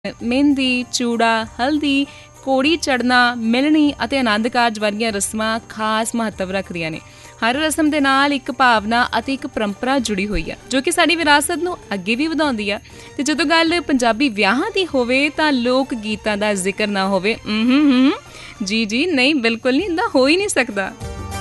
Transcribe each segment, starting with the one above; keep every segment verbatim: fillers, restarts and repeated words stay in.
ਮਹਿੰਦੀ, ਚੂੜਾ, ਹਲਦੀ, ਕੋੜੀ ਚੜ੍ਹਨਾ, ਮਿਲਣੀ ਅਤੇ ਆਨੰਦ ਕਾਰਜ ਵਰਗੀਆਂ ਰਸਮਾਂ ਖਾਸ ਮਹੱਤਵ ਰੱਖਦੀਆਂ ਨੇ। ਹਰ ਰਸਮ ਦੇ ਨਾਲ ਇੱਕ ਭਾਵਨਾ ਅਤੇ ਇੱਕ ਪਰੰਪਰਾ ਜੁੜੀ ਹੋਈ ਆ ਜੋ ਕਿ ਸਾਡੀ ਵਿਰਾਸਤ ਨੂੰ ਅੱਗੇ ਵੀ ਵਧਾਉਂਦੀ ਆ। ਤੇ ਜਦੋਂ ਗੱਲ ਪੰਜਾਬੀ ਵਿਆਹਾਂ ਦੀ ਹੋਵੇ ਤਾਂ ਲੋਕ ਗੀਤਾਂ ਦਾ ਜ਼ਿਕਰ ਨਾ ਹੋਵੇ, ਹੂੰ ਜੀ ਜੀ ਨਹੀਂ, ਬਿਲਕੁਲ ਨਹੀਂ, ਇੱਦਾਂ ਹੋ ਹੀ ਨਹੀਂ ਸਕਦਾ।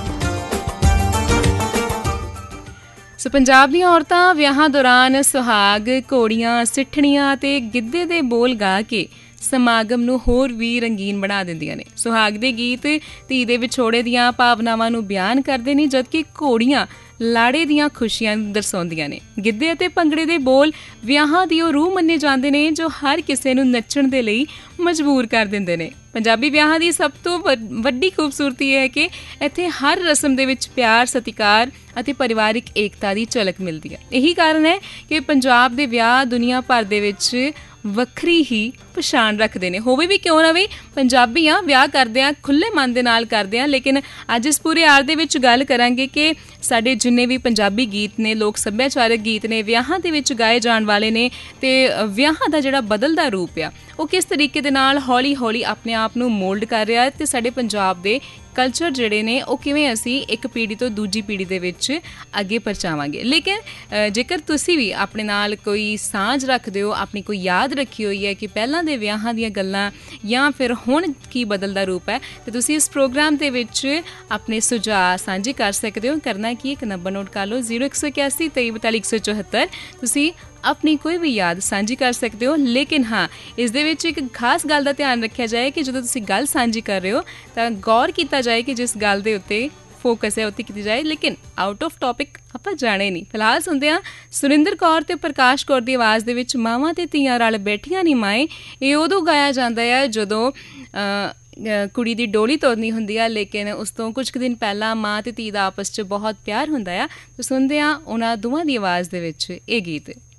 ਸੋ ਪੰਜਾਬ ਦੀਆਂ ਔਰਤਾਂ ਵਿਆਹਾਂ ਦੌਰਾਨ ਸੁਹਾਗ, ਘੋੜੀਆਂ, ਸਿੱਠਣੀਆਂ ਅਤੇ ਗਿੱਧੇ ਦੇ ਬੋਲ ਗਾ ਕੇ ਸਮਾਗਮ ਨੂੰ ਹੋਰ ਵੀ ਰੰਗੀਨ ਬਣਾ ਦਿੰਦੀਆਂ ਨੇ। ਸੁਹਾਗ ਦੇ ਗੀਤ ਧੀ ਦੇ ਵਿਛੋੜੇ ਦੀਆਂ ਭਾਵਨਾਵਾਂ ਨੂੰ ਬਿਆਨ ਕਰਦੇ ਨੇ, ਜਦਕਿ ਘੋੜੀਆਂ ਲਾੜੇ ਦੀਆਂ ਖੁਸ਼ੀਆਂ ਨੂੰ ਦਰਸਾਉਂਦੀਆਂ ਨੇ। ਗਿੱਧੇ ਅਤੇ ਭੰਗੜੇ ਦੇ ਬੋਲ ਵਿਆਹਾਂ ਦੀ ਉਹ ਰੂਹ ਮੰਨੇ ਜਾਂਦੇ ਨੇ ਜੋ ਹਰ ਕਿਸੇ ਨੂੰ ਨੱਚਣ ਦੇ ਲਈ ਮਜਬੂਰ ਕਰ ਦਿੰਦੇ ਨੇ। ਪੰਜਾਬੀ ਵਿਆਹਾਂ ਦੀ ਸਭ ਤੋਂ ਵੱਡੀ ਖੂਬਸੂਰਤੀ ਇਹ ਹੈ ਕਿ ਇੱਥੇ ਹਰ ਰਸਮ ਦੇ ਵਿੱਚ ਪਿਆਰ, ਸਤਿਕਾਰ ਅਤੇ ਪਰਿਵਾਰਿਕ ਏਕਤਾ ਦੀ ਝਲਕ ਮਿਲਦੀ ਹੈ। ਇਹੀ ਕਾਰਨ ਹੈ ਕਿ ਪੰਜਾਬ ਦੇ ਵਿਆਹ ਦੁਨੀਆ ਭਰ ਦੇ ਵਿੱਚ ਵੱਖਰੀ ਹੀ ਪਛਾਣ ਰੱਖਦੇ ਨੇ। ਹੋਵੇ ਵੀ ਕਿਉਂ ਨਾ ਵੀ ਪੰਜਾਬੀ ਆ, ਵਿਆਹ ਕਰਦੇ ਆ, ਖੁੱਲ੍ਹੇ ਮਨ ਦੇ ਨਾਲ ਕਰਦੇ ਆ। ਲੇਕਿਨ ਅੱਜ ਇਸ ਪੂਰੇ ਆਰ ਦੇ ਵਿੱਚ ਗੱਲ ਕਰਾਂਗੇ ਕਿ ਸਾਡੇ ਜਿੰਨੇ ਵੀ ਪੰਜਾਬੀ ਗੀਤ ਨੇ, ਲੋਕ ਸੱਭਿਆਚਾਰਕ ਗੀਤ ਨੇ, ਵਿਆਹਾਂ ਦੇ ਵਿੱਚ ਗਾਏ ਜਾਣ ਵਾਲੇ ਨੇ, ਅਤੇ ਵਿਆਹਾਂ ਦਾ ਜਿਹੜਾ ਬਦਲਦਾ ਰੂਪ ਆ ਉਹ ਕਿਸ ਤਰੀਕੇ ਦੇ ਨਾਲ ਹੌਲੀ ਹੌਲੀ ਆਪਣੇ ਆਪ ਨੂੰ ਮੋਲਡ ਕਰ ਰਿਹਾ ਹੈ, ਅਤੇ ਸਾਡੇ ਪੰਜਾਬ ਦੇ ਕਲਚਰ ਜਿਹੜੇ ਨੇ ਉਹ ਕਿਵੇਂ ਅਸੀਂ ਇੱਕ ਪੀੜ੍ਹੀ ਤੋਂ ਦੂਜੀ ਪੀੜ੍ਹੀ ਦੇ ਵਿੱਚ ਅੱਗੇ ਪਹੁੰਚਾਵਾਂਗੇ। ਲੇਕਿਨ ਜੇਕਰ ਤੁਸੀਂ ਵੀ ਆਪਣੇ ਨਾਲ ਕੋਈ ਸਾਂਝ ਰੱਖਦੇ ਹੋ, ਆਪਣੀ ਕੋਈ ਯਾਦ ਰੱਖੀ ਹੋਈ ਹੈ ਕਿ ਪਹਿਲਾਂ ਦੇ ਵਿਆਹਾਂ ਦੀਆਂ ਗੱਲਾਂ ਜਾਂ ਫਿਰ ਹੁਣ ਕੀ ਬਦਲਦਾ ਰੂਪ ਹੈ, ਅਤੇ ਤੁਸੀਂ ਇਸ ਪ੍ਰੋਗਰਾਮ ਦੇ ਵਿੱਚ ਆਪਣੇ ਸੁਝਾਅ ਸਾਂਝੇ ਕਰ ਸਕਦੇ ਹੋ। ਕਰਨਾ ਕੀ, ਇੱਕ ਨੰਬਰ ਨੋਟ ਕਰ ਲਓ, ਜ਼ੀਰੋ ਇੱਕ ਸੌ ਇਕਿਆਸੀ ਤੇਈ ਬਤਾਲੀ ਇੱਕ ਸੌ ਚੁਹੱਤਰ। ਤੁਸੀਂ ਆਪਣੀ ਕੋਈ ਵੀ ਯਾਦ ਸਾਂਝੀ ਕਰ ਸਕਦੇ ਹੋ। ਲੇਕਿਨ ਹਾਂ, ਇਸ ਦੇ ਵਿੱਚ ਇੱਕ ਖਾਸ ਗੱਲ ਦਾ ਧਿਆਨ ਰੱਖਿਆ ਜਾਏ ਕਿ ਜਦੋਂ ਤੁਸੀਂ ਗੱਲ ਸਾਂਝੀ ਕਰ ਰਹੇ ਹੋ ਤਾਂ ਗੌਰ ਕੀਤਾ ਜਾਏ ਕਿ ਜਿਸ ਗੱਲ ਦੇ ਉੱਤੇ ਫੋਕਸ ਹੈ ਉੱਤੇ ਕੀਤੀ ਜਾਏ, ਲੇਕਿਨ ਆਊਟ ਆਫ ਟੋਪਿਕ ਆਪਾਂ ਜਾਣੇ ਨਹੀਂ। ਫਿਲਹਾਲ ਸੁਣਦੇ ਹਾਂ ਸੁਰਿੰਦਰ ਕੌਰ ਤੇ ਪ੍ਰਕਾਸ਼ ਕੌਰ ਦੀ ਆਵਾਜ਼ ਦੇ ਵਿੱਚ ਮਾਵਾਂ ਤੇ ਧੀਆਂ ਰਲ ਬੈਠੀਆਂ ਨੀ ਮਾਏ। ਇਹ ਉਦੋਂ ਗਾਇਆ ਜਾਂਦਾ ਹੈ ਜਦੋਂ ਕੁੜੀ ਦੀ ਡੋਲੀ ਤੋਰਨੀ ਹੁੰਦੀ ਆ, ਲੇਕਿਨ ਉਸ ਤੋਂ ਕੁਝ ਕੁ ਦਿਨ ਪਹਿਲਾਂ ਮਾਂ ਤੇ ਧੀ ਦਾ ਆਪਸ 'ਚ ਬਹੁਤ ਪਿਆਰ ਹੁੰਦਾ ਆ। ਤਾਂ ਸੁਣਦੇ ਹਾਂ ਉਹਨਾਂ ਦੋਵਾਂ ਦੀ ਆਵਾਜ਼ ਦੇ ਵਿੱਚ ਇਹ ਗੀਤ।